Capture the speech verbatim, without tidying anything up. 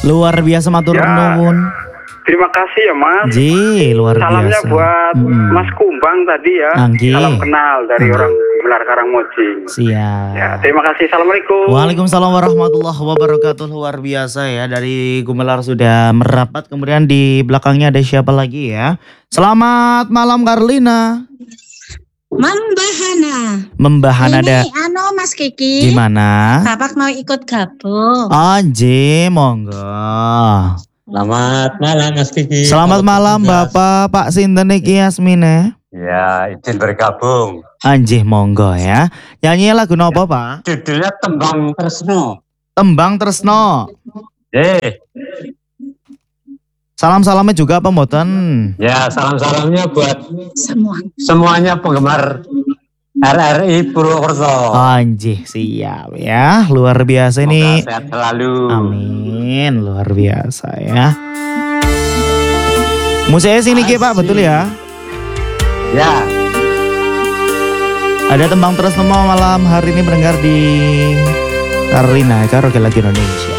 Luar biasa matur Ya. nuwun. Terima kasih ya Mas. Ji, luar Salamnya biasa. buat Mm-mm. Mas Kumbang tadi ya. Anggi. Salam kenal dari Anggi. orang Gumelar Karangmojing. Siap. Ya, terima kasih. Assalamualaikum. Waalaikumsalam warahmatullahi wabarakatuh. Luar biasa ya, dari Gumelar sudah merapat. Kemudian di belakangnya ada siapa lagi ya? Selamat malam Karlina. Membahana. Membahana ada Ini anu Mas Kiki. gimana? Bapak mau ikut gabung. Anji, monggo. Selamat malam Mas Kiki. Selamat malam Bapak Pak Sinten iki Yasmine. Ya, izin bergabung. Anjih monggo ya. Nyanyi lagu nopo Pak? Judulnya Tembang Tresno. Tembang Tresno. Eh, Salam-salamnya juga apa mboten? ya salam-salamnya buat Semua. semuanya penggemar R R I Purwokerto. Anjih siap ya. Luar biasa Semoga ini. sehat selalu. Amin, luar biasa ya. Musiknya sini Ki Pak, betul ya? Ya, Ada Tembang Tresno malam hari ini mendengar di Karina Karaoke Lagu Indonesia.